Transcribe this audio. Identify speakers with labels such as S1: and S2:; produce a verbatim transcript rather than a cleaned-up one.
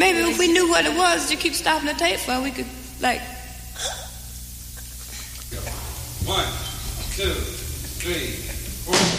S1: Maybe if we knew what it was to keep stopping the tape for, we could, like...
S2: One, two, three, four...